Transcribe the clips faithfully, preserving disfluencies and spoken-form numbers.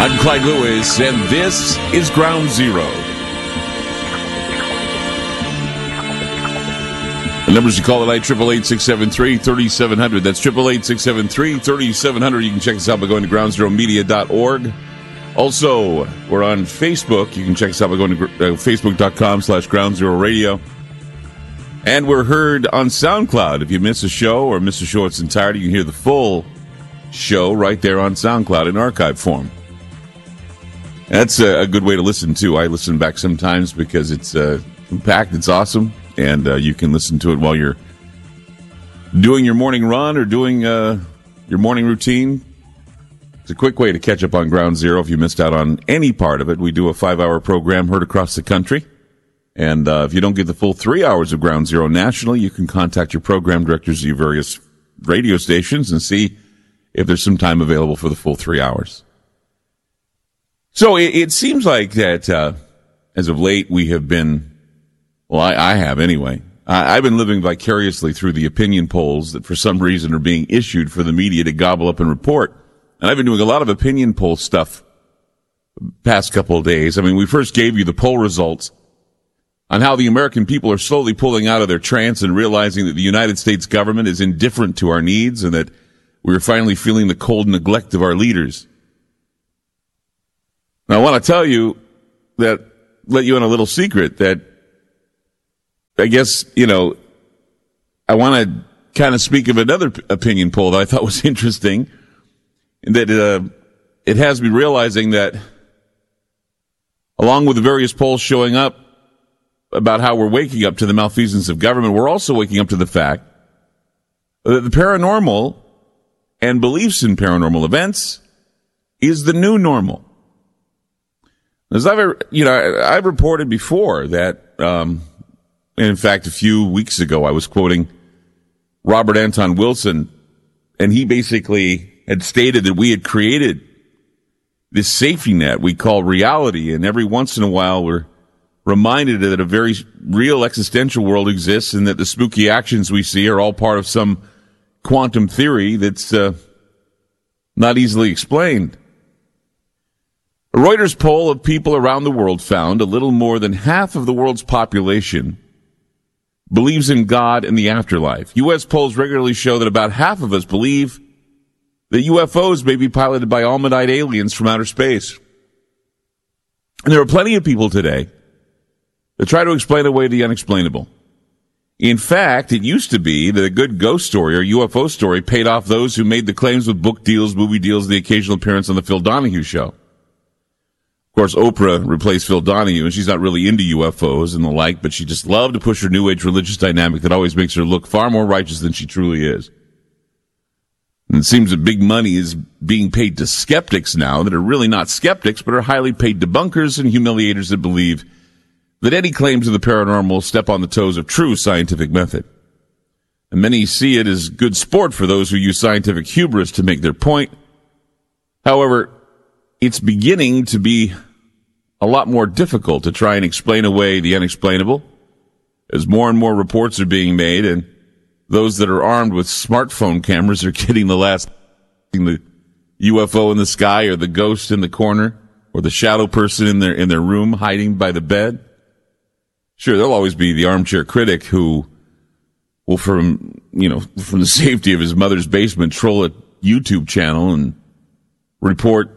I'm Clyde Lewis, and this is Ground Zero. The numbers to call tonight, eight eight eight, six seven three, three seven zero zero. That's eight eight eight, six seven three, three seven zero zero. You can check us out by going to ground zero media dot org. Also, we're on Facebook. You can check us out by going to uh, facebook.com slash ground zero radio. And we're heard on SoundCloud. If you miss a show or miss a show in its entirety, you can hear the full show right there on SoundCloud in archive form. That's a, a good way to listen, too. I listen back sometimes because it's uh, compact, it's awesome, and uh, you can listen to it while you're doing your morning run or doing uh, your morning routine. It's a quick way to catch up on Ground Zero if you missed out on any part of it. We do a five-hour program heard across the country, and uh, if you don't get the full three hours of Ground Zero nationally, you can contact your program directors of your various radio stations and see if there's some time available for the full three hours. So it, it seems like that uh, as of late we have been, well, I, I have anyway, I, I've been living vicariously through the opinion polls that for some reason are being issued for the media to gobble up and report. And I've been doing a lot of opinion poll stuff past couple of days. I mean, we first gave you the poll results on how the American people are slowly pulling out of their trance and realizing that the United States government is indifferent to our needs and that we're finally feeling the cold neglect of our leaders. Now, I want to tell you that, let you in a little secret, that I guess, you know, I want to kind of speak of another opinion poll that I thought was interesting, and that uh, it has me realizing that along with the various polls showing up about how we're waking up to the malfeasance of government, we're also waking up to the fact that the paranormal and beliefs in paranormal events is the new normal. As I've, you know, I've reported before that, um, and in fact, a few weeks ago, I was quoting Robert Anton Wilson, and he basically had stated that we had created this safety net we call reality, and every once in a while we're reminded that a very real existential world exists and that the spooky actions we see are all part of some quantum theory that's uh, not easily explained. A Reuters poll of people around the world found a little more than half of the world's population believes in God and the afterlife. U S polls regularly show that about half of us believe that U F Os may be piloted by Almadite aliens from outer space. And there are plenty of people today that try to explain away the unexplainable. In fact, it used to be that a good ghost story or U F O story paid off those who made the claims with book deals, movie deals, and the occasional appearance on the Phil Donahue Show. Of course, Oprah replaced Phil Donahue, and she's not really into U F Os and the like, but she just loved to push her New Age religious dynamic that always makes her look far more righteous than she truly is. And it seems that big money is being paid to skeptics now that are really not skeptics, but are highly paid debunkers and humiliators that believe that any claims of the paranormal step on the toes of true scientific method. And many see it as good sport for those who use scientific hubris to make their point. However, it's beginning to be a lot more difficult to try and explain away the unexplainable as more and more reports are being made, and those that are armed with smartphone cameras are getting the last, the U F O in the sky or the ghost in the corner or the shadow person in their, in their room hiding by the bed. Sure, there'll always be the armchair critic who will, from, you know, from the safety of his mother's basement, troll a YouTube channel and report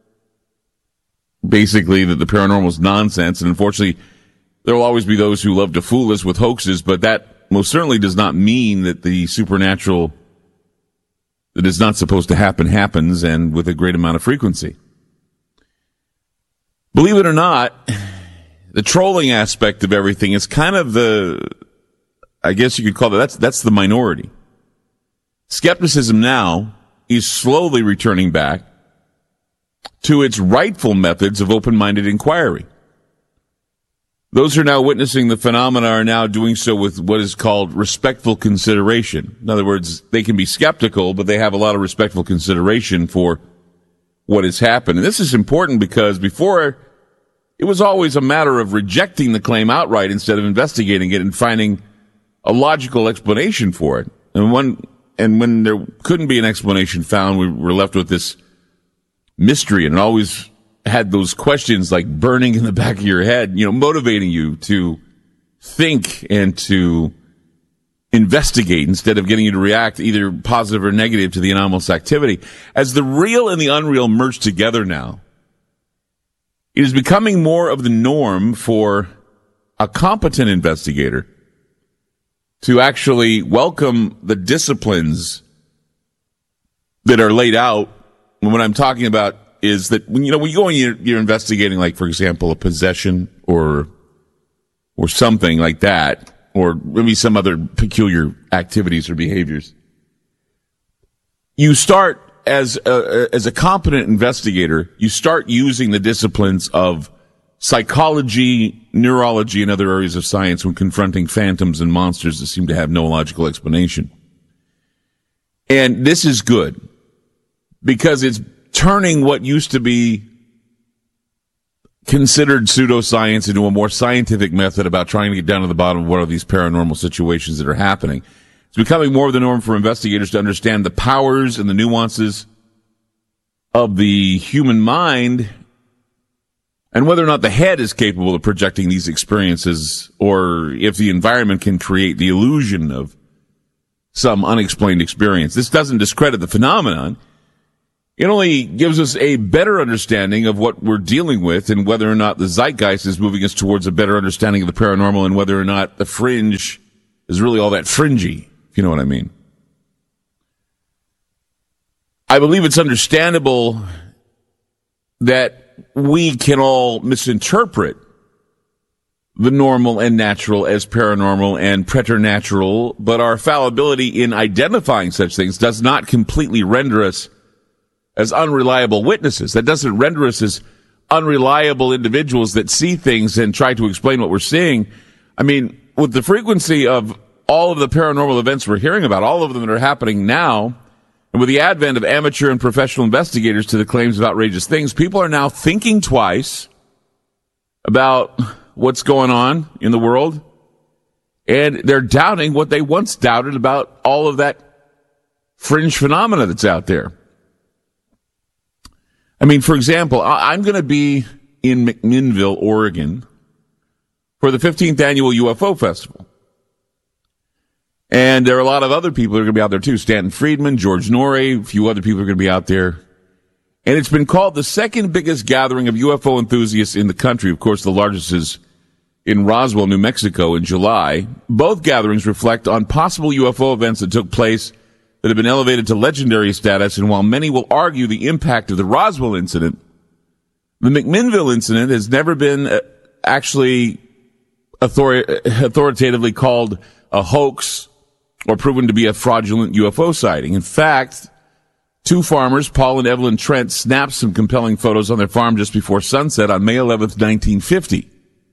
basically that the paranormal is nonsense. And unfortunately, there will always be those who love to fool us with hoaxes, but that most certainly does not mean that the supernatural that is not supposed to happen happens, and with a great amount of frequency. Believe it or not, the trolling aspect of everything is kind of the, I guess you could call it, that's, that's the minority. Skepticism now is slowly returning back to its rightful methods of open-minded inquiry. Those who are now witnessing the phenomena are now doing so with what is called respectful consideration. In other words, they can be skeptical, but they have a lot of respectful consideration for what has happened. And this is important because before, it was always a matter of rejecting the claim outright instead of investigating it and finding a logical explanation for it. And when, and when there couldn't be an explanation found, we were left with this mystery, and it always had those questions like burning in the back of your head, you know, motivating you to think and to investigate instead of getting you to react either positive or negative to the anomalous activity. As the real and the unreal merge together now, it is becoming more of the norm for a competent investigator to actually welcome the disciplines that are laid out. And what I'm talking about is that when you know when you go and you're, you're investigating, like for example, a possession or or something like that, or maybe some other peculiar activities or behaviors, you start as a, as a competent investigator, you start using the disciplines of psychology, neurology, and other areas of science when confronting phantoms and monsters that seem to have no logical explanation. And this is good because it's turning what used to be considered pseudoscience into a more scientific method about trying to get down to the bottom of what are these paranormal situations that are happening. It's becoming more of the norm for investigators to understand the powers and the nuances of the human mind and whether or not the head is capable of projecting these experiences, or if the environment can create the illusion of some unexplained experience. This doesn't discredit the phenomenon. It only gives us a better understanding of what we're dealing with and whether or not the zeitgeist is moving us towards a better understanding of the paranormal and whether or not the fringe is really all that fringy, if you know what I mean. I believe it's understandable that we can all misinterpret the normal and natural as paranormal and preternatural, but our fallibility in identifying such things does not completely render us as unreliable witnesses. That doesn't render us as unreliable individuals that see things and try to explain what we're seeing. I mean, with the frequency of all of the paranormal events we're hearing about, all of them that are happening now, and with the advent of amateur and professional investigators to the claims of outrageous things, people are now thinking twice about what's going on in the world, and they're doubting what they once doubted about all of that fringe phenomena that's out there. I mean, for example, I'm going to be in McMinnville, Oregon for the fifteenth annual U F O Festival. And there are a lot of other people who are going to be out there too. Stanton Friedman, George Norrie, a few other people are going to be out there. And it's been called the second biggest gathering of U F O enthusiasts in the country. Of course, the largest is in Roswell, New Mexico in July. Both gatherings reflect on possible U F O events that took place that have been elevated to legendary status. And while many will argue the impact of the Roswell incident, the McMinnville incident has never been actually author- authoritatively called a hoax or proven to be a fraudulent U F O sighting. In fact, two farmers, Paul and Evelyn Trent, snapped some compelling photos on their farm just before sunset on May eleventh, nineteen fifty.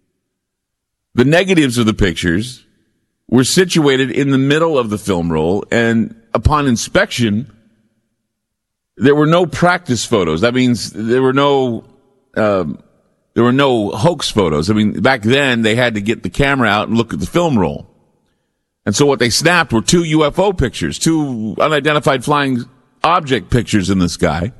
The negatives of the pictures were situated in the middle of the film roll, and upon inspection, there were no practice photos. That means there were no um, there were no hoax photos. I mean, back then they had to get the camera out and look at the film roll. And so what they snapped were two U F O pictures, two unidentified flying object pictures in the sky.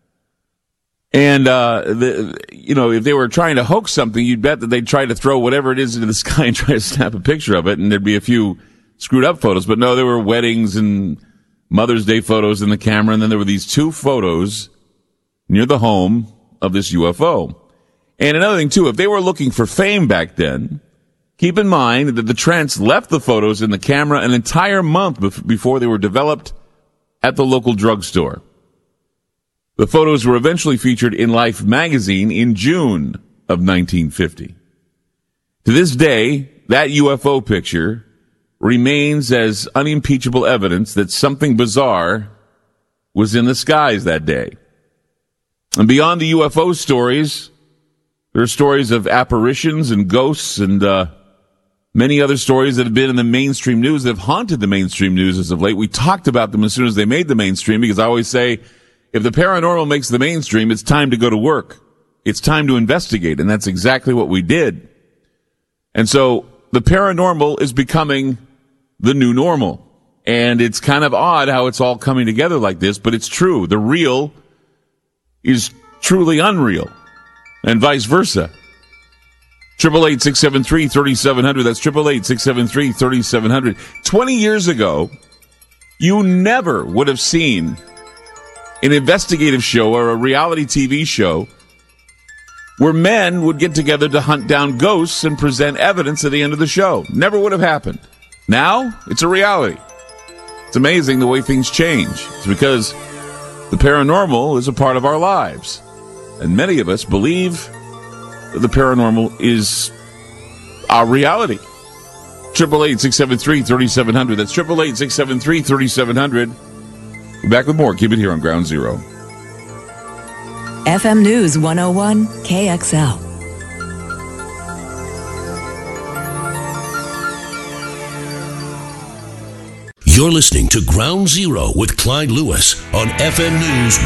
And, uh, the, you know, if they were trying to hoax something, you'd bet that they'd try to throw whatever it is into the sky and try to snap a picture of it, and there'd be a few screwed up photos. But no, there were weddings and Mother's Day photos in the camera, and then there were these two photos near the home of this U F O. And another thing, too, if they were looking for fame back then, keep in mind that the Trents left the photos in the camera an entire month before they were developed at the local drugstore. The photos were eventually featured in Life magazine in June of nineteen fifty. To this day, that U F O picture remains as unimpeachable evidence that something bizarre was in the skies that day. And beyond the U F O stories, there are stories of apparitions and ghosts and uh many other stories that have been in the mainstream news that have haunted the mainstream news as of late. We talked about them as soon as they made the mainstream, because I always say, if the paranormal makes the mainstream, it's time to go to work. It's time to investigate, and that's exactly what we did. And so the paranormal is becoming the new normal. And it's kind of odd how it's all coming together like this, but it's true. The real is truly unreal. and vice versa. Triple eight six seven three thirty seven hundred. That's triple eight six seven three thirty seven hundred. Twenty years ago, you never would have seen an investigative show or a reality T V show where men would get together to hunt down ghosts and present evidence at the end of the show. Never would have happened. Now, it's a reality. It's amazing the way things change. It's because the paranormal is a part of our lives. And many of us believe that the paranormal is our reality. triple eight six seven three thirty seven hundred. That's triple eight six seven three thirty seven hundred. We're back with more. Keep it here on Ground Zero. F M News one oh one K X L. You're listening to Ground Zero with Clyde Lewis on F M News